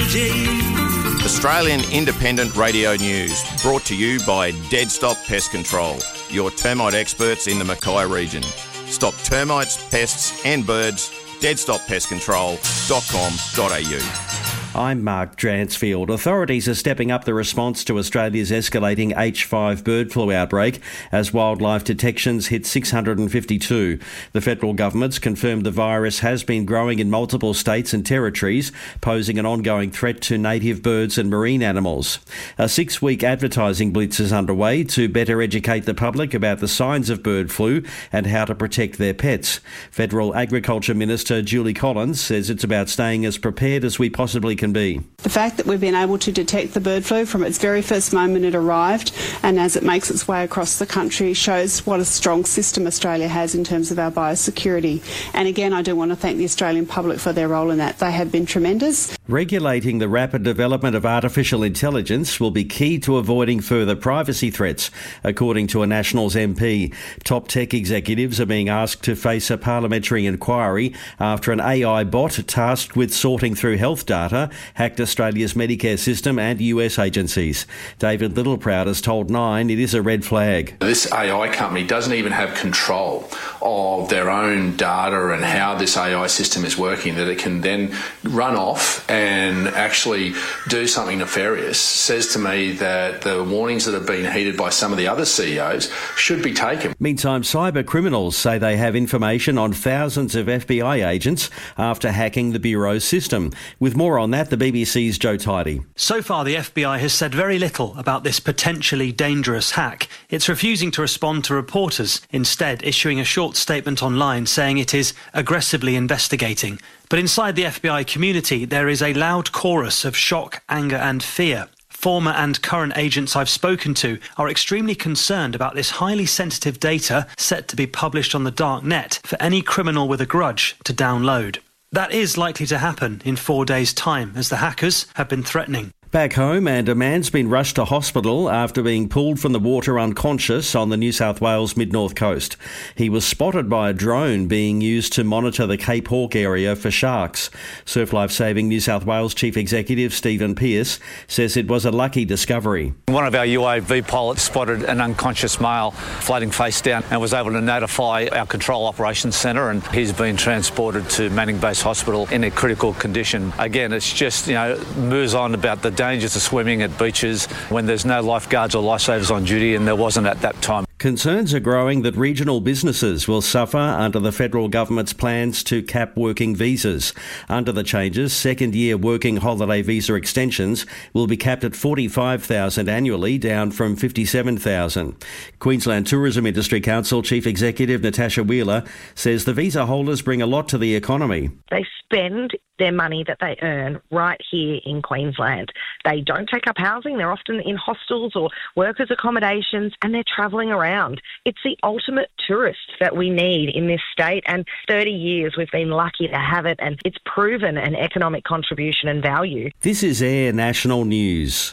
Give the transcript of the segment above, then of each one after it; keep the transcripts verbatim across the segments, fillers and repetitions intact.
G. Australian Independent Radio News, brought to you by Dead Stop Pest Control, your termite experts in the Mackay region. Stop termites, pests and birds. dead stop pest control dot com dot a u. I'm Mark Dransfield. Authorities are stepping up the response to Australia's escalating H five bird flu outbreak as wildlife detections hit six hundred fifty-two. The federal government's confirmed the virus has been growing in multiple states and territories, posing an ongoing threat to native birds and marine animals. A six-week advertising blitz is underway to better educate the public about the signs of bird flu and how to protect their pets. Federal Agriculture Minister Julie Collins says it's about staying as prepared as we possibly can be. The fact that we've been able to detect the bird flu from its very first moment it arrived and as it makes its way across the country shows what a strong system Australia has in terms of our biosecurity. And again, I do want to thank the Australian public for their role in that. They have been tremendous. Regulating the rapid development of artificial intelligence will be key to avoiding further privacy threats, according to a Nationals M P. Top tech executives are being asked to face a parliamentary inquiry after an A I bot tasked with sorting through health data hacked Australia's Medicare system and U S agencies. David Littleproud has told Nine it is a red flag. This A I company doesn't even have control of their own data and how this A I system is working, that it can then run off and actually do something nefarious. Says to me that the warnings that have been heeded by some of the other C E Os should be taken. Meantime, cyber criminals say they have information on thousands of F B I agents after hacking the Bureau's system. With more on that, the B B C's Joe Tidy. So far, the F B I has said very little about this potentially dangerous hack. It's refusing to respond to reporters, instead issuing a short statement online saying it is aggressively investigating. But inside the F B I community, there is a loud chorus of shock, anger and fear. Former and current agents I've spoken to are extremely concerned about this highly sensitive data set to be published on the dark net for any criminal with a grudge to download. That is likely to happen in four days' time, as the hackers have been threatening. Back home, and a man's been rushed to hospital after being pulled from the water unconscious on the New South Wales mid-north coast. He was spotted by a drone being used to monitor the Cape Hawke area for sharks. Surf Life Saving New South Wales Chief Executive Stephen Pearce says it was a lucky discovery. One of our U A V pilots spotted an unconscious male floating face down and was able to notify our control operations centre, and he's been transported to Manning Base Hospital in a critical condition. Again, it's just, you know, moves on about the dangers of swimming at beaches when there's no lifeguards or lifesavers on duty, and there wasn't at that time. Concerns are growing that regional businesses will suffer under the federal government's plans to cap working visas. Under the changes, second-year working holiday visa extensions will be capped at forty-five thousand annually, down from fifty-seven thousand. Queensland Tourism Industry Council Chief Executive Natasha Wheeler says the visa holders bring a lot to the economy. They spend their money that they earn right here in Queensland. They don't take up housing. They're often in hostels or workers' accommodations, and they're travelling around. It's the ultimate tourist that we need in this state, and thirty years we've been lucky to have it, and it's proven an economic contribution and value. This is Air National News.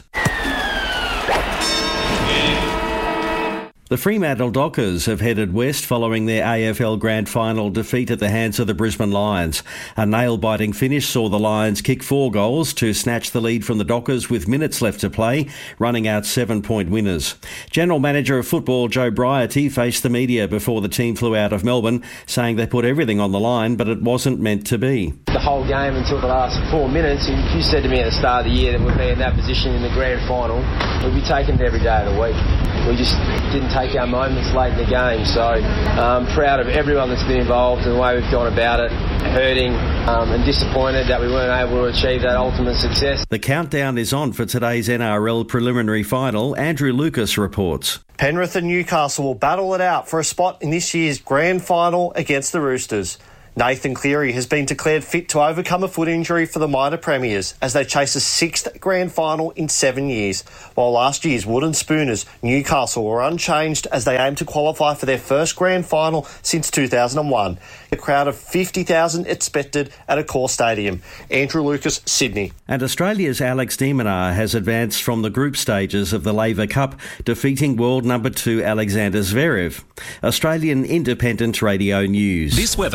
The Fremantle Dockers have headed west following their A F L Grand Final defeat at the hands of the Brisbane Lions. A nail-biting finish saw the Lions kick four goals to snatch the lead from the Dockers with minutes left to play, running out seven-point winners. General Manager of Football Joe Briarty faced the media before the team flew out of Melbourne, saying they put everything on the line, but it wasn't meant to be. The whole game until the last four minutes, if you said to me at the start of the year that we'd be in that position in the Grand Final, we'd be taking it every day of the week. We just didn't take our moments late in the game, so I'm um, proud of everyone that's been involved and the way we've gone about it. Hurting um, and disappointed that we weren't able to achieve that ultimate success. The countdown is on for today's N R L preliminary final. Andrew Lucas reports. Penrith and Newcastle will battle it out for a spot in this year's grand final against the Roosters. Nathan Cleary has been declared fit to overcome a foot injury for the minor premiers as they chase a sixth grand final in seven years, while last year's Wooden Spooners, Newcastle, were unchanged as they aim to qualify for their first grand final since two thousand one. A crowd of fifty thousand expected at Accor Stadium. Andrew Lucas, Sydney. And Australia's Alex de Minaur has advanced from the group stages of the Laver Cup, defeating world number two Alexander Zverev. Australian Independent Radio News. This weather update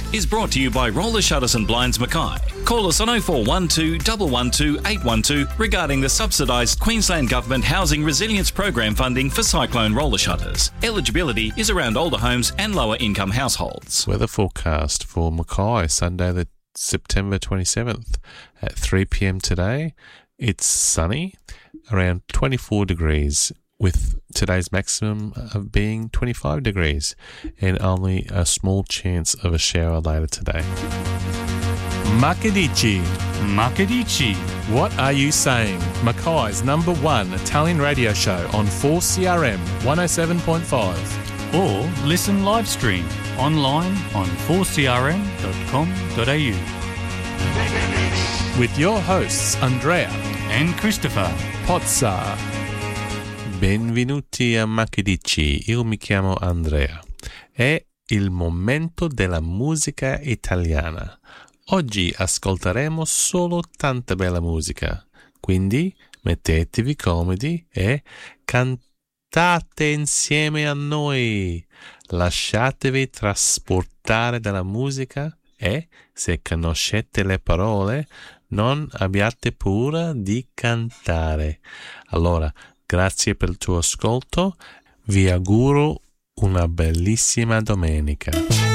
is brought to you by Roller Shutters and Blinds Mackay. Call us on oh four one two, one one two, eight one two regarding the subsidised Queensland Government Housing Resilience Program funding for cyclone roller shutters. Eligibility is around older homes and lower income households. Weather forecast for Mackay, Sunday the September twenty-seventh at three p.m. today. It's sunny, around twenty-four degrees, with today's maximum of being twenty-five degrees, and only a small chance of a shower later today. Makadici. Makadici. What are you saying? Mackay's number one Italian radio show on four C R M one oh seven point five. Or listen live stream online on four c r m dot com dot a u. With your hosts Andrea and Christopher Pozza. Benvenuti a Makadici, io mi chiamo Andrea. È il momento della musica italiana. Oggi ascolteremo solo tanta bella musica, quindi mettetevi comodi e cantate insieme a noi. Lasciatevi trasportare dalla musica e, se conoscete le parole, non abbiate paura di cantare. Allora, grazie per il tuo ascolto, vi auguro una bellissima domenica.